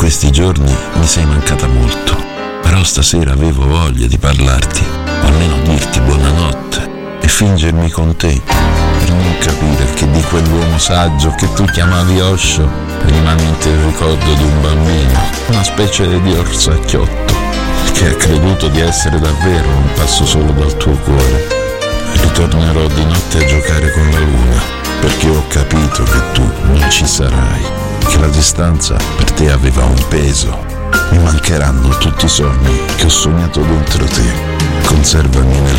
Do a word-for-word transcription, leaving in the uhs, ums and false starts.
questi giorni mi sei mancata molto, però stasera avevo voglia di parlarti, o almeno dirti buonanotte e fingermi con te, per non capire che di quell'uomo saggio che tu chiamavi Osho rimane in te il ricordo di un bambino, una specie di orsacchiotto che ha creduto di essere davvero un passo solo dal tuo cuore. Ritornerò di notte a giocare con la luna, perché ho capito che tu non ci sarai, che la distanza per te aveva un peso. Mi mancheranno tutti i sogni che ho sognato dentro te. Conservami nel